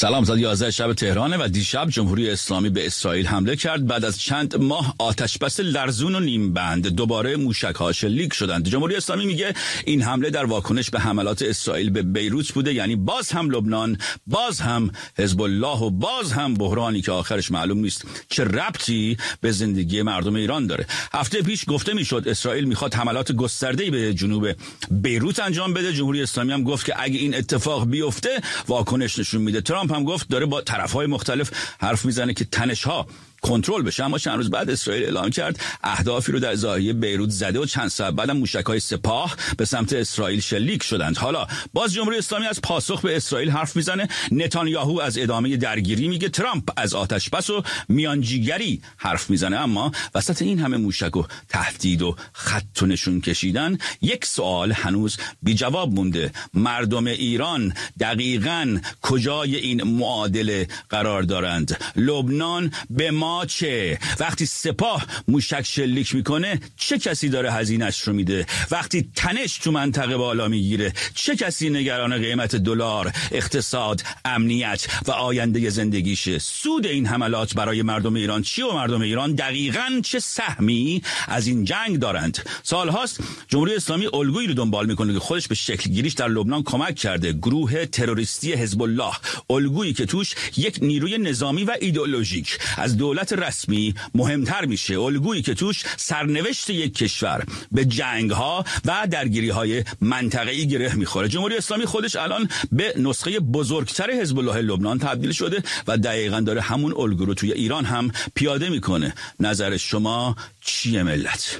سلام. ساعت 11 شب تهرانه و دیشب جمهوری اسلامی به اسرائیل حمله کرد. بعد از چند ماه آتشبس لرزون و نیم بند دوباره موشک‌ها شلیک شدند. جمهوری اسلامی میگه این حمله در واکنش به حملات اسرائیل به بیروت بوده، یعنی باز هم لبنان، باز هم حزب الله و باز هم بحرانی که آخرش معلوم نیست چه ربطی به زندگی مردم ایران داره. هفته پیش گفته میشد اسرائیل میخواد حملات گسترده‌ای به جنوب بیروت انجام بده. جمهوری اسلامی هم گفت که اگه این اتفاق بیفته واکنش نشون میده. ترامپ هم گفت داره با طرف‌های مختلف حرف میزنه که تنش‌ها کنترل بشه، اما چند روز بعد اسرائیل اعلام کرد اهدافی رو در ضاحیه بیروت زده و چند ساعت بعدم موشک‌های سپاه به سمت اسرائیل شلیک شدند. حالا باز جمهوری اسلامی از پاسخ به اسرائیل حرف میزنه. نتانیاهو از ادامه درگیری میگه، ترامپ از آتشبس و میانجیگری حرف میزنه. اما وسط این همه موشک و تهدید و خط و نشون کشیدن یک سوال هنوز بی جواب مونده. مردم ایران دقیقاً کجای این معادله قرار دارند؟ لبنان به ما چه؟ وقتی سپاه موشک شلیک میکنه چه کسی داره هزینه‌اش رو میده؟ وقتی تنش تو منطقه بالا میگیره چه کسی نگران قیمت دلار، اقتصاد، امنیت و آینده زندگیشه؟ سود این حملات برای مردم ایران چی و مردم ایران دقیقاً چه سهمی از این جنگ دارند؟ سالهاست جمهوری اسلامی الگویی رو دنبال میکنه که خودش به شکل گیریش در لبنان کمک کرده. گروه تروریستی حزب الله، الگویی که توش یک نیروی نظامی و ایدئولوژیک از دولت رسمی مهمتر میشه، الگویی که توش سرنوشت یک کشور به جنگ‌ها و درگیری‌های منطقه‌ای گره میخوره. جمهوری اسلامی خودش الان به نسخه بزرگتر حزب الله لبنان تبدیل شده و دقیقاً داره همون الگو رو توی ایران هم پیاده میکنه. نظر شما چیه ملت؟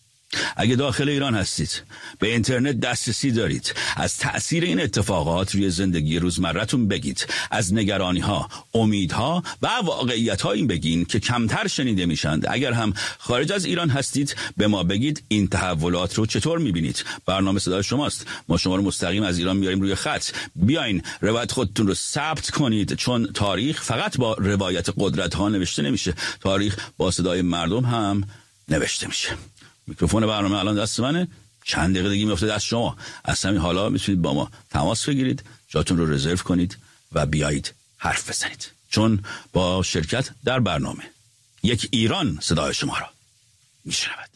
اگه داخل ایران هستید، به اینترنت دسترسی دارید، از تأثیر این اتفاقات روی زندگی روزمرتون بگید. از نگرانی‌ها، امیدها و واقعیت‌ها این بگین که کمتر شنیده میشند. اگر هم خارج از ایران هستید به ما بگید این تحولات رو چطور میبینید. برنامه صدای شماست. ما شما رو مستقیم از ایران میاریم روی خط. بیاین روایت خودتون رو ثبت کنید، چون تاریخ فقط با روایت قدرت‌ها نوشته نمیشه، تاریخ با صدای مردم هم نوشته میشه. میکروفون برنامه الان دست منه، چند دقیقه دیگه میفته دست شما. از همین حالا میتونید با ما تماس بگیرید، جاتون رو رزرو کنید و بیایید حرف بزنید، چون با شرکت در برنامه یک ایران صدای شما را میشنود.